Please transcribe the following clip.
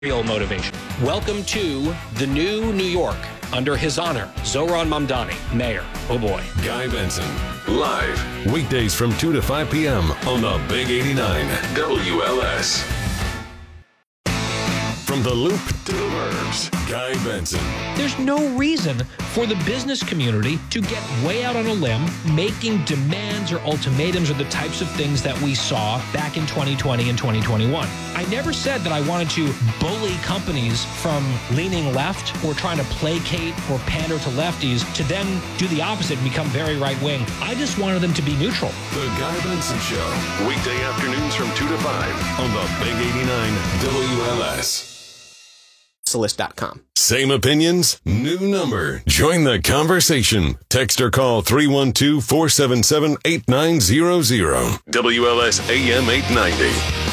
Real motivation. Welcome to the new New York. Under his honor, Zohran Mamdani, mayor. Oh boy. Guy Benson, live. Weekdays from 2 to 5 p.m. on the Big 89 WLS. From the Loop to the Burbs, Guy Benson. There's no reason for the business community to get way out on a limb, making demands or ultimatums or the types of things that we saw back in 2020 and 2021. I never said that I wanted to bully companies from leaning left or trying to placate or pander to lefties to then do the opposite and become very right-wing. I just wanted them to be neutral. The Guy Benson Show. Weekday afternoons from 2 to 5 on the Big 89 WLS. Same opinions, new number. Join the conversation. Text or call 312-477-8900. WLS AM 890.